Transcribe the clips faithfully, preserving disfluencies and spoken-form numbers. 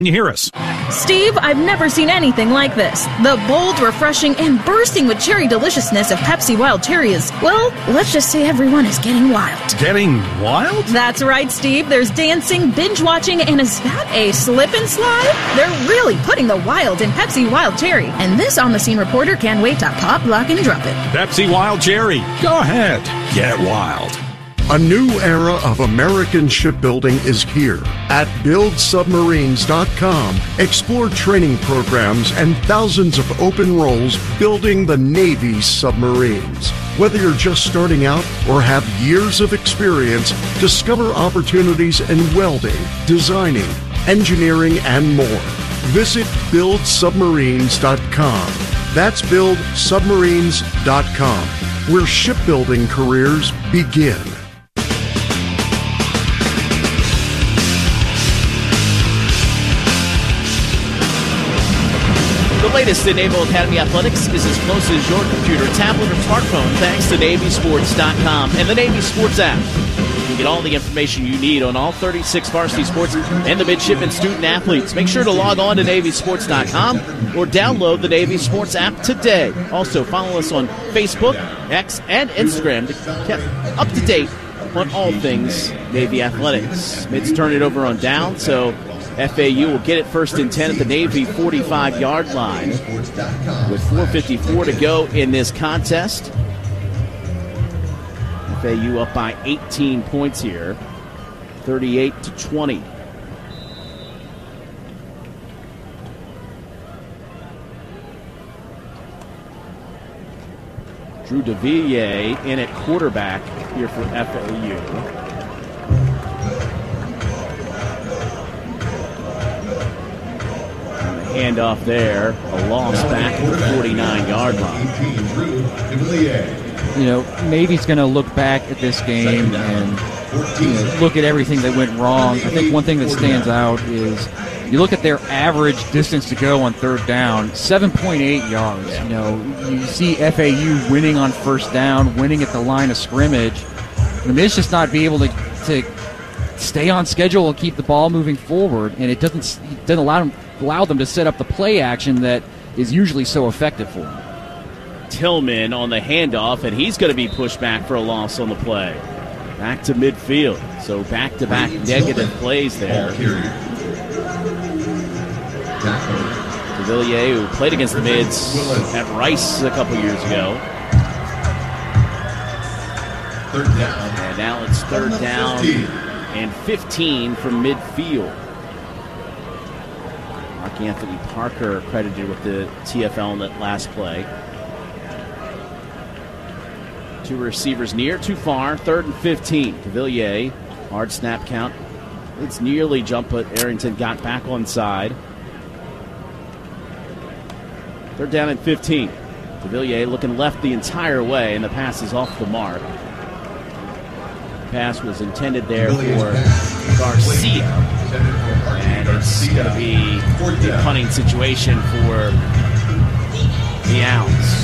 you hear us? Steve, I've never seen anything like this. The bold, refreshing, and bursting with cherry deliciousness of Pepsi Wild Cherry is, well, let's just say everyone is getting wild. Getting wild? That's right, Steve. There's dancing, binge-watching, and is that a slip and slide? They're really putting the wild in Pepsi Wild Cherry. And this on-the-scene reporter can't wait to pop, lock, and drop it. Pepsi Wild Cherry. Go ahead. Get wild. A new era of American shipbuilding is here. At build submarines dot com, explore training programs and thousands of open roles building the Navy's submarines. Whether you're just starting out or have years of experience, discover opportunities in welding, designing, engineering, and more. Visit build submarines dot com. That's build submarines dot com, where shipbuilding careers begin. The latest in Naval Academy Athletics is as close as your computer, tablet, or smartphone thanks to Navy Sports dot com and the Navy Sports app. You can get all the information you need on all thirty-six varsity sports and the midshipmen student athletes. Make sure to log on to Navy Sports dot com or download the Navy Sports app today. Also, follow us on Facebook, X, and Instagram to keep up to date on all things Navy athletics. Mids turn it over on down, so F A U will get it first and ten at the Navy forty-five-yard line with four fifty-four to go in this contest. F A U up by eighteen points here, thirty-eight to twenty. Drew DeVilliers in at quarterback here for F A U. Handoff there, a loss back at the forty-nine-yard line. You know, Navy's going to look back at this game and you know, look at everything that went wrong. I think one thing that stands out is you look at their average distance to go on third down, seven point eight yards. You know, you see F A U winning on first down, winning at the line of scrimmage. The Miz just not be able to, to stay on schedule and keep the ball moving forward, and it doesn't it doesn't allow them allow them to set up the play action that is usually so effective for them. Tillman on the handoff, and he's going to be pushed back for a loss on the play. Back to midfield. So back-to-back negative plays there. DeVilliers, who played against the Mids at Rice a couple years ago. Third down. And now it's third down and fifteen from midfield. Mark Anthony Parker credited with the T F L in that last play. Two receivers near, too far. Third and fifteen. DeVilliers, hard snap count. It's nearly jump, but Arrington got back on side. Third down and fifteen. DeVilliers looking left the entire way, and the pass is off the mark. The pass was intended there for Garcia. And it's going to be a punting situation for the Owls.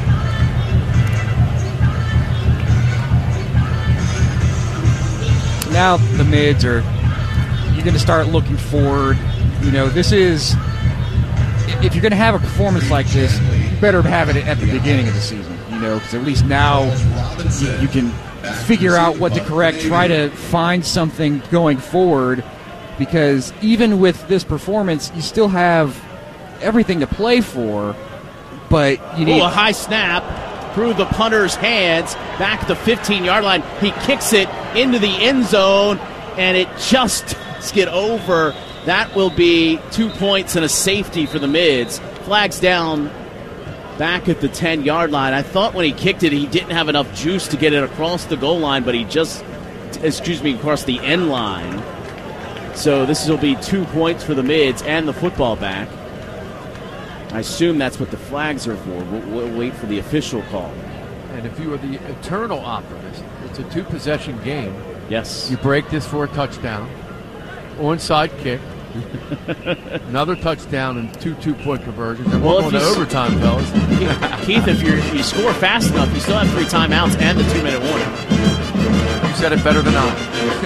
Now the Mids are, you're going to start looking forward. You know, this is, if you're going to have a performance like this, you better have it at the beginning of the season, you know, because at least now you, you can figure out what to correct, try to find something going forward, because even with this performance, you still have everything to play for, but you need... Ooh, a high snap through the punter's hands, back at the fifteen-yard line. He kicks it into the end zone, and it just skid over. That will be two points and a safety for the Mids. Flags down back at the ten-yard line. I thought when he kicked it, he didn't have enough juice to get it across the goal line, but he just, excuse me, across the end line. So this will be two points for the Mids and the football back. I assume that's what the flags are for. We'll, we'll wait for the official call. And if you are the eternal optimist, it's a two-possession game. Yes. You break this for a touchdown, onside kick, another touchdown, and two two-point conversions. And well, we're going to overtime, fellas. Keith, if, you're, if you score fast enough, you still have three timeouts and the two-minute warning. You said it better than I.